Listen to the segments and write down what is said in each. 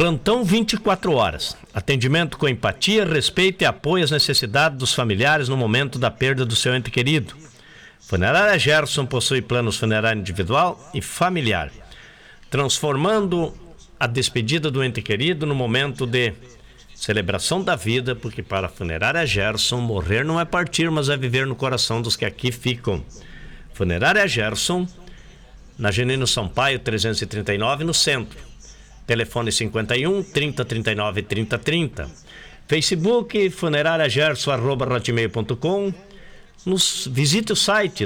Plantão 24 horas. Atendimento com empatia, respeito e apoio às necessidades dos familiares no momento da perda do seu ente querido. Funerária Gerson possui planos funerário individual e familiar, transformando a despedida do ente querido no momento de celebração da vida, porque para a Funerária Gerson, morrer não é partir, mas é viver no coração dos que aqui ficam. Funerária Gerson, na Genino Sampaio 339, no centro. Telefone 51 30 39 30 30. Facebook, funerariagerson@hotmail.com. Visite o site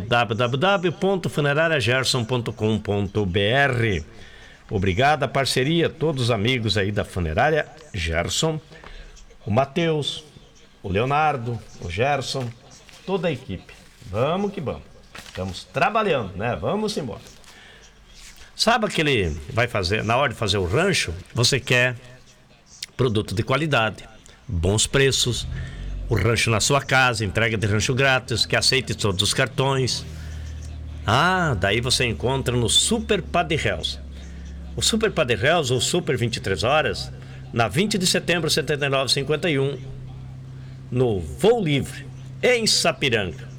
www.funerariagerson.com.br. Obrigado à parceria, todos os amigos aí da Funerária Gerson, o Matheus, o Leonardo, o Gerson, toda a equipe. Vamos que vamos. Estamos trabalhando, né? Vamos embora. Sabe aquele vai fazer, na hora de fazer o rancho, você quer produto de qualidade, bons preços, o rancho na sua casa, entrega de rancho grátis, que aceite todos os cartões. Daí você encontra no Super Padre Hells. O Super Padre Hells, ou Super 23 Horas, na 20 de setembro, 7951, no Voo Livre, em Sapiranga.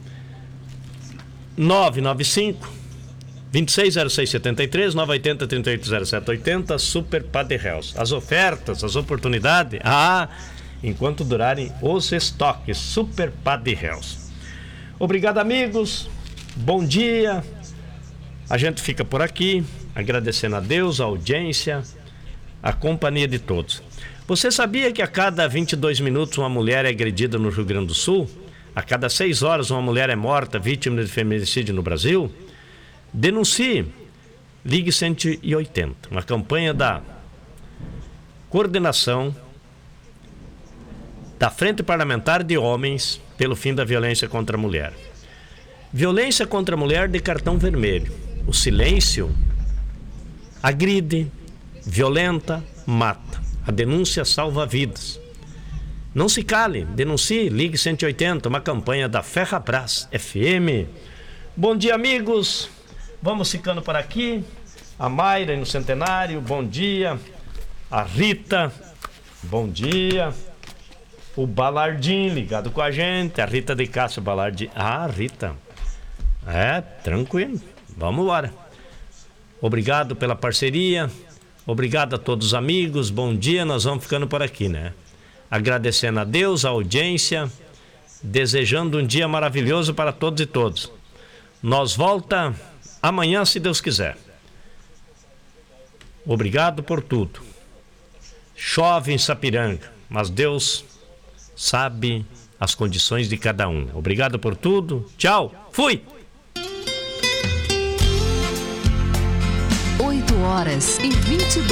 995 260673, 980 380780, Super Padre Hells. As ofertas, as oportunidades, enquanto durarem os estoques. Super Padre Hells. Obrigado, amigos. Bom dia. A gente fica por aqui, agradecendo a Deus, a audiência, a companhia de todos. Você sabia que a cada 22 minutos uma mulher é agredida no Rio Grande do Sul? A cada 6 horas uma mulher é morta vítima de feminicídio no Brasil? Denuncie, ligue 180, uma campanha da coordenação da Frente Parlamentar de Homens pelo fim da violência contra a mulher. Violência contra a mulher de cartão vermelho. O silêncio agride, violenta, mata. A denúncia salva vidas. Não se cale, denuncie, ligue 180, uma campanha da Ferrabras FM. Bom dia, amigos. Vamos ficando por aqui. A Mayra no Centenário, bom dia. A Rita, bom dia. O Balardim ligado com a gente. A Rita de Castro Balardim. Rita. Tranquilo. Vamos embora. Obrigado pela parceria. Obrigado a todos os amigos. Bom dia. Nós vamos ficando por aqui, né? Agradecendo a Deus, a audiência. Desejando um dia maravilhoso para todos e todos. Nós volta amanhã, se Deus quiser. Obrigado por tudo. Chove em Sapiranga, mas Deus sabe as condições de cada um. Obrigado por tudo. Tchau. Fui. 8h22